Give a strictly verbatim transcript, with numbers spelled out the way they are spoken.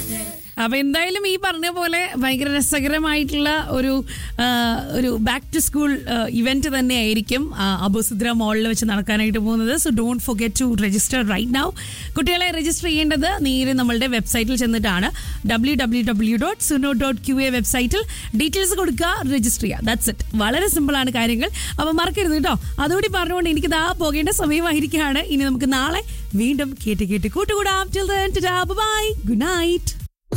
അപ്പൊ എന്തായാലും ഈ പറഞ്ഞ പോലെ ഭയങ്കര രസകരമായിട്ടുള്ള ഒരു ഒരു ബാക്ക് ടു സ്കൂൾ ഇവന്റ് തന്നെ ആയിരിക്കും അബുസിദ്ര മോളിൽ വെച്ച് നടക്കാനായിട്ട് പോകുന്നത്. So don't forget to register right now. കുട്ടികളെ രജിസ്റ്റർ ചെയ്യേണ്ടത് നേരെ നമ്മളുടെ വെബ്സൈറ്റിൽ ചെന്നിട്ടാണ്. W W W dot Suno dot Q A വെബ്സൈറ്റിൽ ഡീറ്റെയിൽസ് കൊടുക്കുക, രജിസ്റ്റർ ചെയ്യുക. That's it. വളരെ സിമ്പിൾ ആണ് കാര്യങ്ങൾ. അപ്പൊ മറക്കരുത് കേട്ടോ. അതോടെ പറഞ്ഞുകൊണ്ട് എനിക്ക് ദാ പോകേണ്ട സമയമായിരിക്കുകയാണ്. ഇനി നമുക്ക് നാളെ വീണ്ടും കേട്ട് കേട്ട് കൂട്ടുകൂടാം. Till then tata bye, good night.